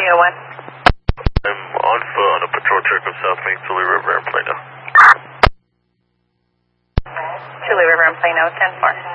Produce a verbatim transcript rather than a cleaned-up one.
oh one? I'm on foot on a patrol truck of South Main, Tule River, and Plano. Tule River and Plano, ten four.